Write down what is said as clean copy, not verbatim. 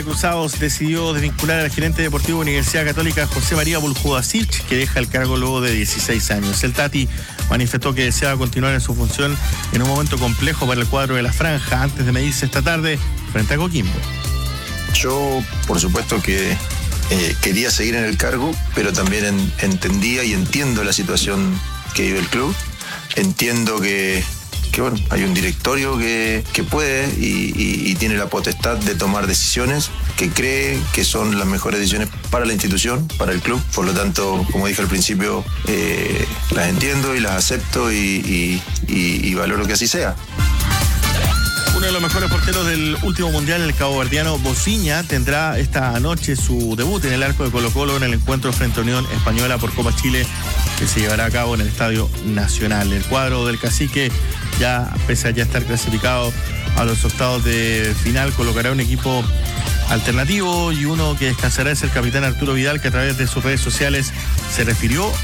Cruzados decidió desvincular al gerente deportivo de Universidad Católica José María Buljudasic, que deja el cargo luego de 16 años. El Tati manifestó que deseaba continuar en su función en un momento complejo para el cuadro de la franja antes de medirse esta tarde frente a Coquimbo. Yo, por supuesto que quería seguir en el cargo, pero también entendía y entiendo la situación que vive el club. Entiendo que bueno, hay un directorio que puede y tiene la potestad de tomar decisiones que cree que son las mejores decisiones para la institución, para el club. Por lo tanto, como dije al principio, las entiendo y las acepto y valoro que así sea. Uno de los mejores porteros del último mundial, el caboverdiano Bociña, tendrá esta noche su debut en el arco de Colo-Colo en el encuentro frente a Unión Española por Copa Chile, que se llevará a cabo en el Estadio Nacional. El cuadro del Cacique, pese a ya estar clasificado a los octavos de final, colocará un equipo alternativo y uno que descansará es el capitán Arturo Vidal, que a través de sus redes sociales se refirió